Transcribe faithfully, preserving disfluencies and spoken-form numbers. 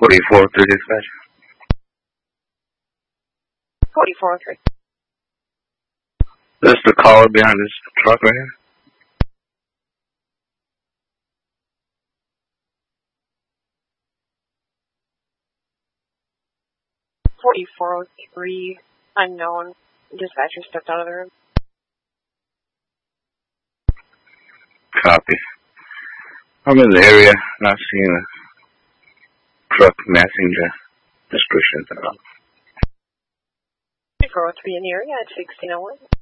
forty-four three dispatch. forty-four three. This is the caller behind this truck right here. forty-four oh three, unknown. Dispatcher stepped out of the room. Copy. I'm in the area, not seeing a truck matching the description at all. forty-four oh three in the area at sixteen oh one.